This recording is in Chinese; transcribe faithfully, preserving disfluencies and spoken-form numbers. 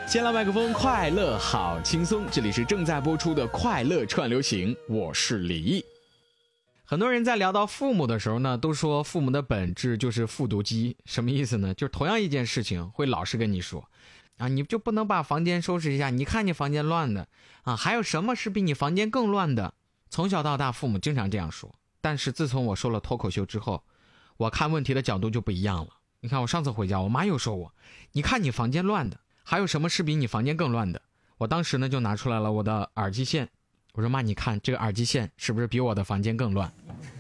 先来麦克风，快乐好轻松，这里是正在播出的快乐串流行，我是李毅。很多人在聊到父母的时候呢，都说父母的本质就是复读机。什么意思呢？就是同样一件事情会老是跟你说啊，你就不能把房间收拾一下？你看你房间乱的啊，还有什么是比你房间更乱的？从小到大父母经常这样说，但是自从我说了脱口秀之后，我看问题的角度就不一样了。你看我上次回家，我妈又说我，你看你房间乱的，还有什么是比你房间更乱的？我当时呢就拿出来了我的耳机线，我说妈，你看这个耳机线是不是比我的房间更乱？